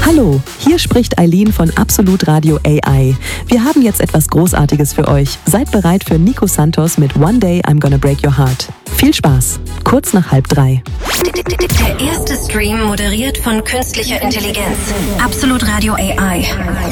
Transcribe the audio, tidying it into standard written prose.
Hallo, hier spricht Eileen von Absolut Radio AI. Wir haben jetzt etwas Großartiges für euch. Seid bereit für Nico Santos mit One Day I'm Gonna Break Your Heart. Viel Spaß, kurz nach 2:30. Der erste Stream moderiert von künstlicher Intelligenz. Absolut Radio AI.